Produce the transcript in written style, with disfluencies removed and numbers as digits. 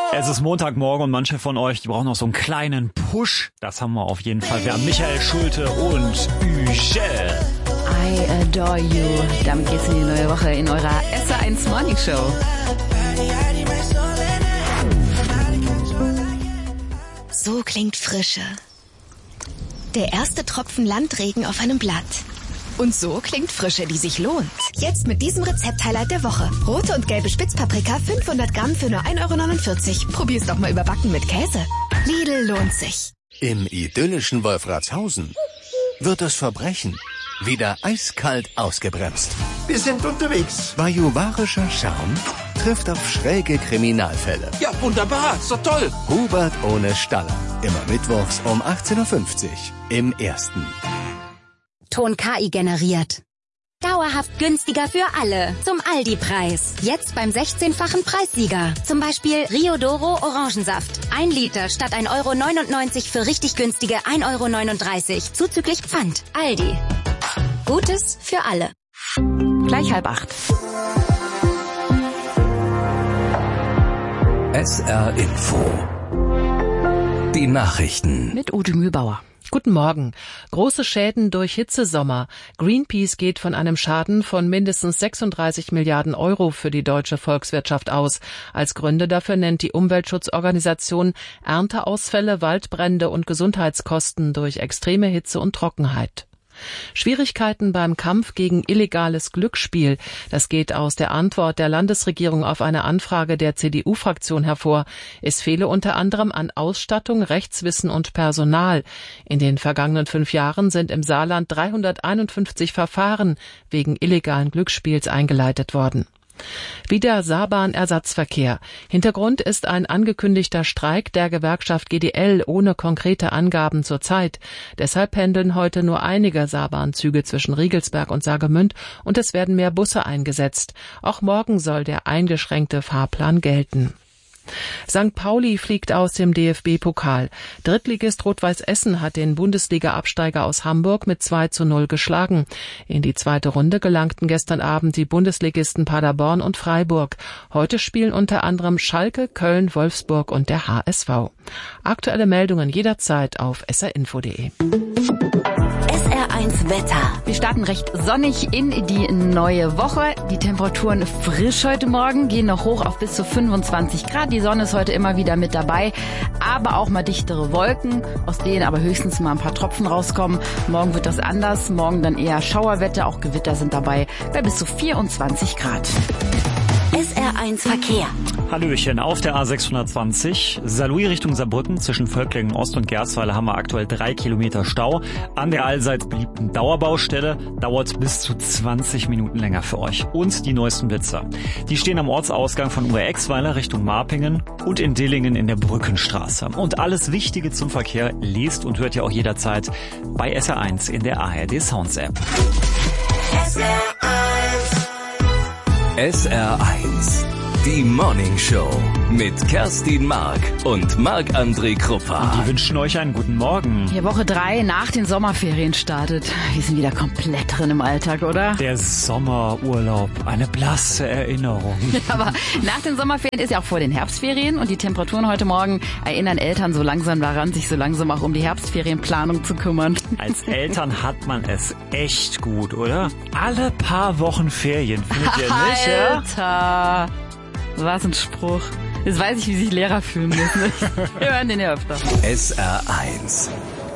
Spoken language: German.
Es ist Montagmorgen und manche von euch, die brauchen noch so einen kleinen Push. Das haben wir auf jeden Fall. Wir haben Michael Schulte und Üschel. I adore you. Damit geht's in die neue Woche in eurer SR1 Morning Show. So klingt Frische. Der erste Tropfen Landregen auf einem Blatt. Und so klingt Frische, die sich lohnt. Jetzt mit diesem Rezept-Highlight der Woche. Rote und gelbe Spitzpaprika, 500 Gramm für nur 1,49 €. Probier's doch mal überbacken mit Käse. Lidl lohnt sich. Im idyllischen Wolfratshausen wird das Verbrechen wieder eiskalt ausgebremst. Wir sind unterwegs. Bajuwarischer Charme trifft auf schräge Kriminalfälle. Ja, wunderbar. Ist doch toll. Hubert ohne Staller. Immer mittwochs um 18:50 Uhr im Ersten. Ton KI generiert. Dauerhaft günstiger für alle. Zum Aldi-Preis. Jetzt beim 16-fachen Preissieger. Zum Beispiel Rio Doro Orangensaft. 1 Liter statt 1,99 € für richtig günstige 1,39 € zuzüglich Pfand. Aldi. Gutes für alle. Gleich 7:30. SR Info. Die Nachrichten. Mit Ute Mühlbauer. Guten Morgen. Große Schäden durch Hitzesommer. Greenpeace geht von einem Schaden von mindestens 36 Milliarden € für die deutsche Volkswirtschaft aus. Als Gründe dafür nennt die Umweltschutzorganisation Ernteausfälle, Waldbrände und Gesundheitskosten durch extreme Hitze und Trockenheit. Schwierigkeiten beim Kampf gegen illegales Glücksspiel. Das geht aus der Antwort der Landesregierung auf eine Anfrage der CDU-Fraktion hervor. Es fehle unter anderem an Ausstattung, Rechtswissen und Personal. In den vergangenen 5 Jahren sind im Saarland 351 Verfahren wegen illegalen Glücksspiels eingeleitet worden. Wieder Saarbahn-Ersatzverkehr. Hintergrund ist ein angekündigter Streik der Gewerkschaft GDL ohne konkrete Angaben zur Zeit. Deshalb pendeln heute nur einige Saarbahnzüge zwischen Riegelsberg und Saargemünd und es werden mehr Busse eingesetzt. Auch morgen soll der eingeschränkte Fahrplan gelten. St. Pauli fliegt aus dem DFB-Pokal. Drittligist Rot-Weiß Essen hat den Bundesliga-Absteiger aus Hamburg mit 2:0 geschlagen. In die zweite Runde gelangten gestern Abend die Bundesligisten Paderborn und Freiburg. Heute spielen unter anderem Schalke, Köln, Wolfsburg und der HSV. Aktuelle Meldungen jederzeit auf srinfo.de. SR1 Wetter. Wir starten recht sonnig in die neue Woche. Die Temperaturen frisch heute Morgen, gehen noch hoch auf bis zu 25 Grad. Die Sonne ist heute immer wieder mit dabei, aber auch mal dichtere Wolken, aus denen aber höchstens mal ein paar Tropfen rauskommen. Morgen wird das anders, morgen dann eher Schauerwetter, auch Gewitter sind dabei, bei bis zu 24 Grad. SR1 Verkehr. Hallöchen, auf der A620, Saarlouis Richtung Saarbrücken, zwischen Völklingen Ost und Gersweiler haben wir aktuell 3 Kilometer Stau. An der allseits beliebten Dauerbaustelle dauert bis zu 20 Minuten länger für euch. Und die neuesten Blitzer. Die stehen am Ortsausgang von Uhr-Exweiler Richtung Marpingen und in Dillingen in der Brückenstraße. Und alles Wichtige zum Verkehr lest und hört ihr auch jederzeit bei SR1 in der ARD Sounds App. SR1. Die Morning Show mit Kerstin Mark und Marc-André Kruppa. Die wünschen euch einen guten Morgen. Hier Woche 3 nach den Sommerferien startet. Wir sind wieder komplett drin im Alltag, oder? Der Sommerurlaub, eine blasse Erinnerung. Aber nach den Sommerferien ist ja auch vor den Herbstferien und die Temperaturen heute Morgen erinnern Eltern so langsam daran, sich so langsam auch um die Herbstferienplanung zu kümmern. Als Eltern hat man es echt gut, oder? Alle paar Wochen Ferien, findet ihr nicht, ja? Alter! Was ein Spruch. Jetzt weiß ich, wie sich Lehrer fühlen müssen. Wir hören den ja öfter. SR1.